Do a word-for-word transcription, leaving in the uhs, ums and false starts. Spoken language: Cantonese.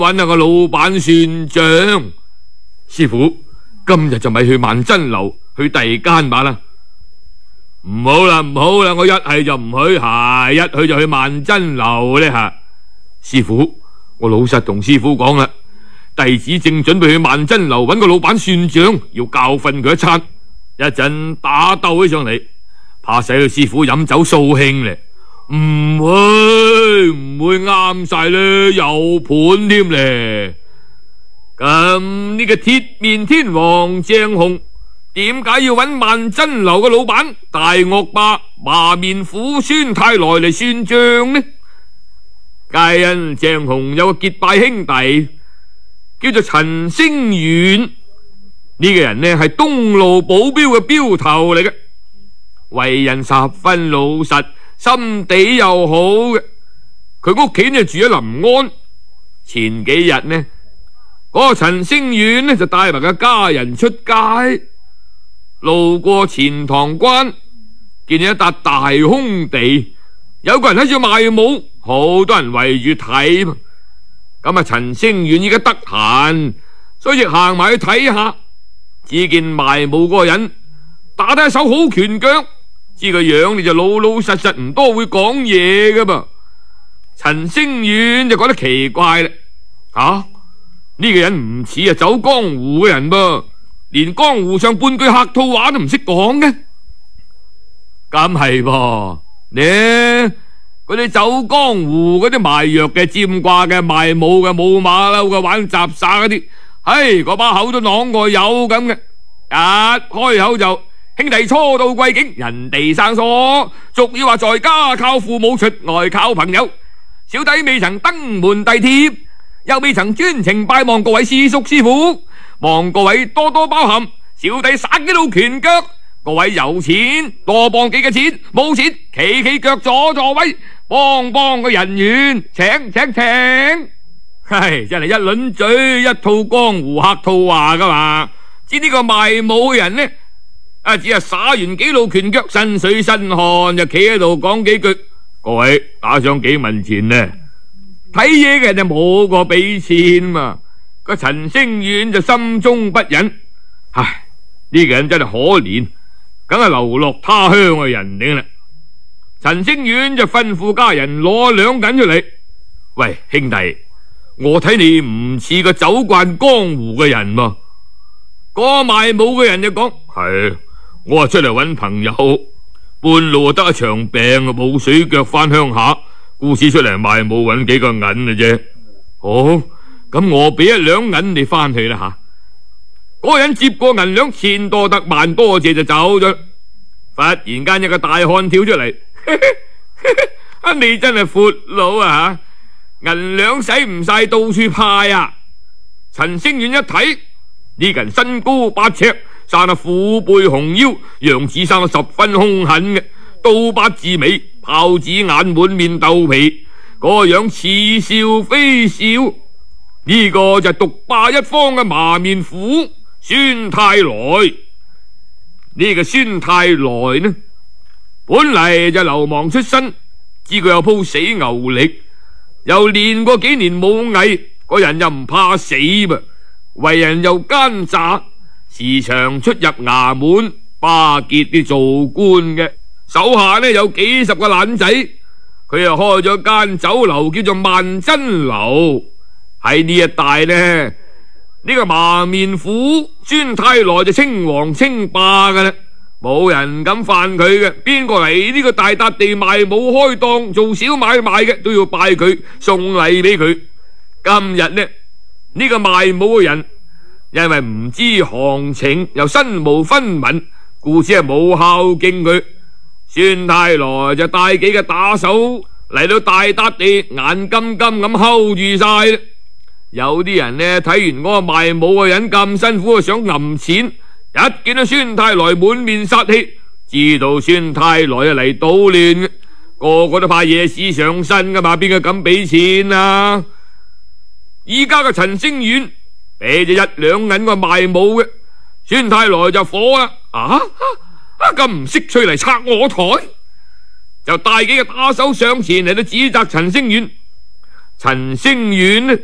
揾下個老闆算賬。師傅，今日就咪去萬珍樓，去第二間吧啦。唔好啦，唔好啦，我一係就唔去，係一去就去萬珍樓呢吓。師傅，我老實同師傅講啦，弟子正準備去萬珍樓揾個老闆算賬，要教訓佢一餐，一陣打鬥起上嚟，怕使到師傅飲酒掃興咧。唔會唔會啱晒咧，有盤添咧。咁呢個鐵面天王鄭雄點解要揾萬珍樓嘅老闆大惡霸麻面虎孫太來嚟算賬呢？皆因鄭雄有個結拜兄弟叫做陳星遠，呢、這個人呢係東路保鏢嘅鏢頭嚟嘅，為人十分老實，心地又好嘅。佢屋企呢住喺臨安。前幾日呢，嗰、那個陳星遠呢就帶埋個家人出街，路過錢塘關，見到一笪大空地，有個人喺度賣武，好多人圍住睇。咁啊，陳星遠依家得閒，所以亦行埋去睇下。只見賣武嗰個人打得一手好拳腳，知個樣你就老老實實，唔多會講嘢噶噃。陳星遠就覺得奇怪啦，吓、啊、呢、這個人唔似啊走江湖嘅人噃，連江湖上半句客套話都唔識講嘅。咁係噃，呢嗰啲走江湖嗰啲賣藥嘅、占卦嘅、賣武嘅、舞馬騮嘅、玩雜耍嗰啲，嘿，嗰把口都啷個有咁嘅，一開口就兄弟初到貴境，人地生疏，俗語話在家靠父母，出外靠朋友。小弟未曾登門遞帖，又未曾專程拜望各位師叔師傅，望各位多多包涵，小弟耍幾老拳腳，各位有錢多幫幾個錢，冇錢企企腳助助威，幫幫個人緣，請請請。唉，真係一輪嘴一套江湖客套話噶嘛。知呢個賣武嘅人呢，啊只係耍完幾老拳腳，身水身汗，就企喺度講幾句，各位打上幾文錢呢？睇嘢嘅人就冇個俾錢嘛。個陳星遠就心中不忍，唉，呢、這個人真係可憐，梗係流落他鄉嘅人嚟啦。陳星遠就吩咐家人攞兩銀出嚟，喂兄弟，我睇你唔似個走慣江湖嘅人嘛。個賣武嘅人就講，係我係出嚟搵朋友，半路得一場病，冇水腳翻鄉下，故此出嚟賣武搵幾個銀嘅啫。好，咁我俾一兩銀你翻去啦吓。嗰個人接過銀兩，千多得萬多謝就走咗。忽然間一個大漢跳出嚟，啊你真係闊佬啊吓！銀兩使唔晒，到處派啊！陳星遠一睇，呢個人身高八尺，生得虎背熊腰，樣子生得十分凶狠嘅，刀疤字眉，豹子眼，滿面豆皮，嗰個樣似笑非笑。呢、這個就係獨霸一方嘅麻面虎孫太來。呢、這個孫太來呢，本嚟就流氓出身，知佢有鋪死牛力，又練過幾年武藝，個人又唔怕死噃，為人又奸詐，時常出入衙門巴結啲做官嘅，手下呢有幾十個懶仔。佢又開咗間酒樓叫做萬珍樓。喺呢一帶呢，呢、這個麻面虎孫太來就稱王稱霸噶啦，冇人敢犯佢嘅。邊個嚟呢個大笪地賣武開檔做小買賣嘅，都要拜佢送禮俾佢。今日呢，呢、這個賣武嘅人因為唔知行情，又身無分文，故此係冇孝敬佢。孫太來就帶幾個打手嚟到大笪地，眼金金咁 hold 住晒。有啲人呢睇完嗰個賣武嘅人咁辛苦，想揞錢，一見到孫太來滿面殺氣，知道孫太來啊嚟搗亂嘅，個個都怕惹事上身噶嘛，邊個敢俾錢啊？依家嘅陳星遠俾咗一兩銀個賣武嘅，孫太來就火啦，啊啊咁唔識趣嚟拆我台，就帶幾個打手上前嚟到指責陳星遠。陳星遠呢